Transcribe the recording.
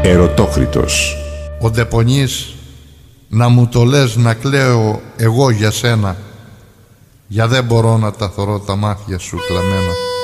Ερωτόκριτος. Ο ντεπονής να μου το λες να κλαίω εγώ για σένα, για δεν μπορώ να τα θωρώ τα μάτια σου κλαμμένα.